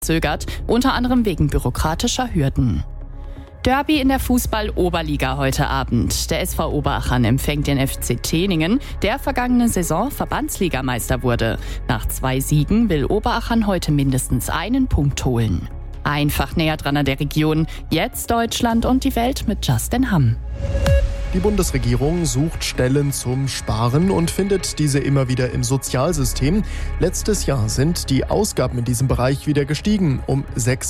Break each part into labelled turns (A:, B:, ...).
A: zögert, unter anderem wegen bürokratischer Hürden. Derby in der Fußball-Oberliga heute Abend. Der SV Oberachern empfängt den FC Teningen, der vergangene Saison Verbandsligameister wurde. Nach 2 Siegen will Oberachern heute mindestens einen Punkt holen. Einfach näher dran an der Region. Jetzt Deutschland und die Welt mit Justin Hamm.
B: Die Bundesregierung sucht Stellen zum Sparen und findet diese immer wieder im Sozialsystem. Letztes Jahr sind die Ausgaben in diesem Bereich wieder gestiegen, um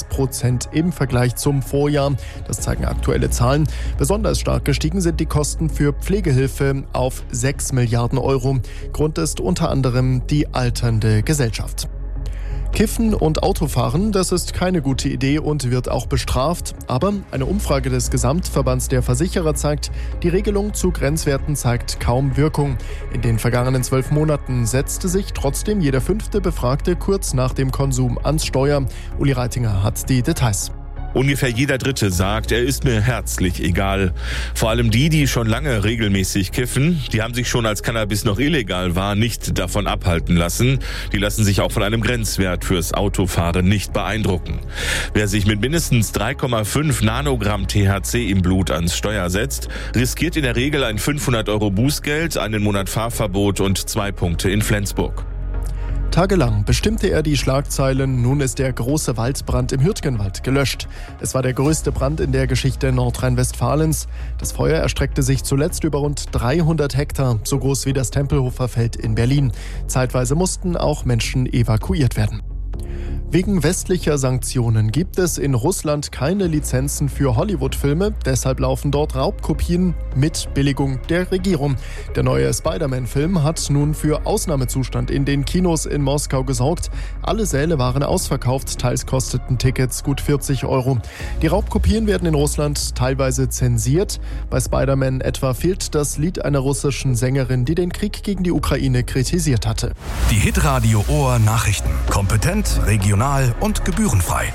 B: 6% im Vergleich zum Vorjahr. Das zeigen aktuelle Zahlen. Besonders stark gestiegen sind die Kosten für Pflegehilfe auf 6 Milliarden Euro. Grund ist unter anderem die alternde Gesellschaft. Kiffen und Autofahren, das ist keine gute Idee und wird auch bestraft. Aber eine Umfrage des Gesamtverbands der Versicherer zeigt, die Regelung zu Grenzwerten zeigt kaum Wirkung. In den vergangenen 12 Monaten setzte sich trotzdem jeder 5. Befragte kurz nach dem Konsum ans Steuer. Uli Reitinger hat die Details.
C: Ungefähr jeder Dritte sagt, er ist mir herzlich egal. Vor allem die schon lange regelmäßig kiffen, die haben sich schon, als Cannabis noch illegal war, nicht davon abhalten lassen. Die lassen sich auch von einem Grenzwert fürs Autofahren nicht beeindrucken. Wer sich mit mindestens 3,5 Nanogramm THC im Blut ans Steuer setzt, riskiert in der Regel ein 500 € Bußgeld, einen Monat Fahrverbot und 2 Punkte in Flensburg.
B: Tagelang bestimmte er die Schlagzeilen, nun ist der große Waldbrand im Hürtgenwald gelöscht. Es war der größte Brand in der Geschichte Nordrhein-Westfalens. Das Feuer erstreckte sich zuletzt über rund 300 Hektar, so groß wie das Tempelhofer Feld in Berlin. Zeitweise mussten auch Menschen evakuiert werden. Wegen westlicher Sanktionen gibt es in Russland keine Lizenzen für Hollywood-Filme. Deshalb laufen dort Raubkopien mit Billigung der Regierung. Der neue Spider-Man-Film hat nun für Ausnahmezustand in den Kinos in Moskau gesorgt. Alle Säle waren ausverkauft, teils kosteten Tickets gut 40 €. Die Raubkopien werden in Russland teilweise zensiert. Bei Spider-Man etwa fehlt das Lied einer russischen Sängerin, die den Krieg gegen die Ukraine kritisiert hatte.
D: Die Hitradio Ohr Nachrichten. Kompetent, regional und gebührenfrei.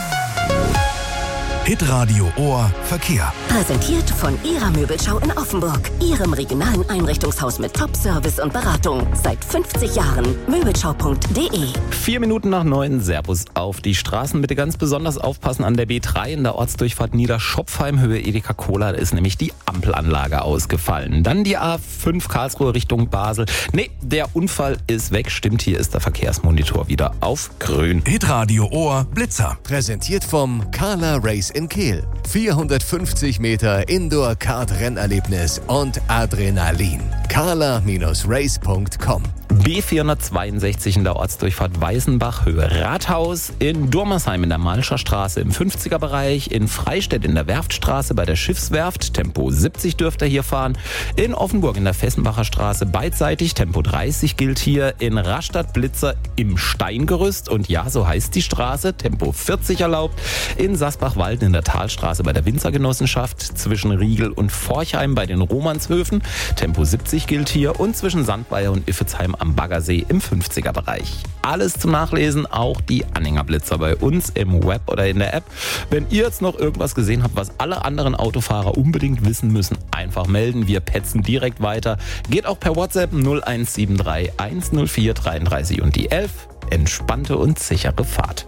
D: Hitradio Ohr Verkehr.
E: Präsentiert von Ihrer Möbelschau in Offenburg. Ihrem regionalen Einrichtungshaus mit Top-Service und Beratung. Seit 50 Jahren. Möbelschau.de.
F: 4 Minuten nach 9. Servus auf die Straßen. Bitte ganz besonders aufpassen an der B3 in der Ortsdurchfahrt Niederschopfheim, Höhe Edeka Kohler. Da ist nämlich die Ampelanlage ausgefallen. Dann die A5 Karlsruhe Richtung Basel. Nee, der Unfall ist weg. Stimmt, hier ist der Verkehrsmonitor wieder auf grün.
D: Hitradio Ohr Blitzer.
G: Präsentiert vom Carla Race in Kehl. 450 Meter Indoor-Kart-Rennerlebnis und Adrenalin. carla-race.com.
F: B462 in der Ortsdurchfahrt Weißenbach, Höhe Rathaus, in Durmersheim in der Malscher Straße im 50er-Bereich, in Freistädt in der Werftstraße bei der Schiffswerft, Tempo 70 dürft ihr hier fahren, in Offenburg in der Fessenbacher Straße beidseitig, Tempo 30 gilt hier, in Rastatt Blitzer im Steingerüst und ja, so heißt die Straße, Tempo 40 erlaubt, in Sasbach-Walden in der Talstraße bei der Winzergenossenschaft, zwischen Riegel und Forchheim bei den Romanshöfen, Tempo 70 gilt hier und zwischen Sandweier und Iffezheim am Baggersee im 50er-Bereich. Alles zum Nachlesen, auch die Anhängerblitzer bei uns im Web oder in der App. Wenn ihr jetzt noch irgendwas gesehen habt, was alle anderen Autofahrer unbedingt wissen müssen, einfach melden. Wir petzen direkt weiter. Geht auch per WhatsApp 0173 104 33 und die 11. Entspannte und sichere Fahrt.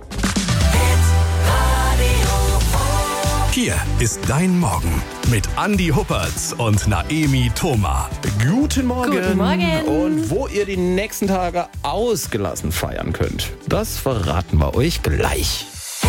D: Hier ist dein Morgen mit Andi Huppertz und Naemi Thoma.
F: Guten Morgen.
H: Guten Morgen.
F: Und wo ihr die nächsten Tage ausgelassen feiern könnt, das verraten wir euch gleich.